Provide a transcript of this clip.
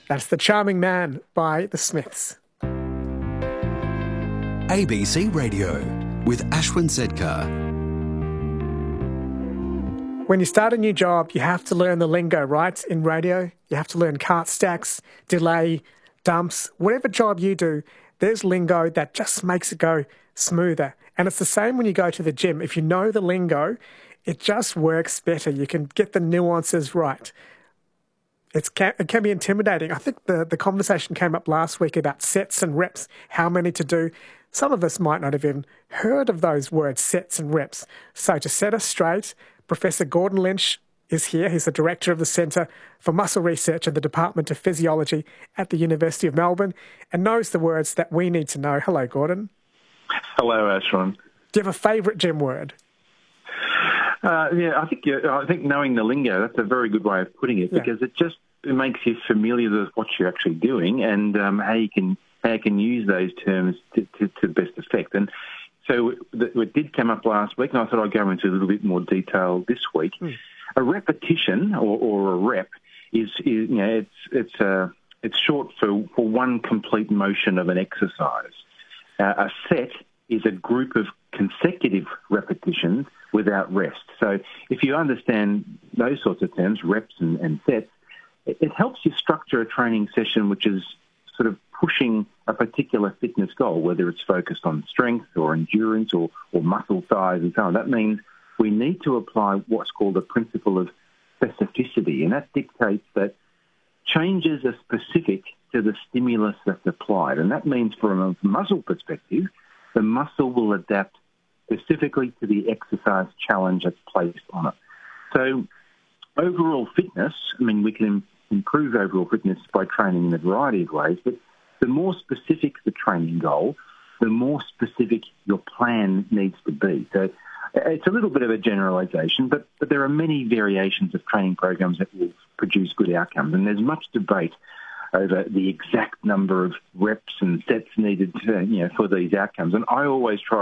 That's The Charming Man by The Smiths. ABC Radio with Ashwin Sedkar. When you start a new job, you have to learn the lingo, right? In radio, you have to learn cart stacks, delay, dumps. Whatever job you do, there's lingo that just makes it go smoother. And it's the same when you go to the gym. If you know the lingo, it just works better. You can get the nuances right. It can be intimidating. I think the conversation came up last week about sets and reps, how many to do. Some of us might not have even heard of those words, sets and reps. So to set us straight, Professor Gordon Lynch is here. He's the Director of the Centre for Muscle Research in the Department of Physiology at the University of Melbourne and knows the words that we need to know. Hello, Gordon. Hello, Ashwin. Do you have a favourite gym word? I think knowing the lingo, that's a very good way of putting it, because it makes you familiar with what you're actually doing and how you can use those terms to best effect. And so it did come up last week, and I thought I'd go into a little bit more detail this week. A repetition or a rep is it's short for one complete motion of an exercise. A set is a group of consecutive repetitions without rest. So if you understand those sorts of terms, reps and sets, it helps you structure a training session which is sort of pushing a particular fitness goal, whether it's focused on strength or endurance or muscle size and so on. That means we need to apply what's called a principle of specificity, and that dictates that changes are specific to the stimulus that's applied. And that means from a muscle perspective, the muscle will adapt specifically to the exercise challenge that's placed on it. So overall fitness, we can improve overall fitness by training in a variety of ways, but the more specific the training goal, the more specific your plan needs to be. So it's a little bit of a generalisation, but there are many variations of training programs that will produce good outcomes, and there's much debate over the exact number of reps and sets needed for these outcomes. And I always try